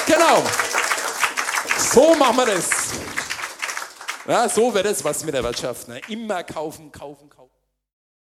Genau. So machen wir das. Ja, so wird es was mit der Wirtschaft. Ne? Immer kaufen, kaufen, kaufen.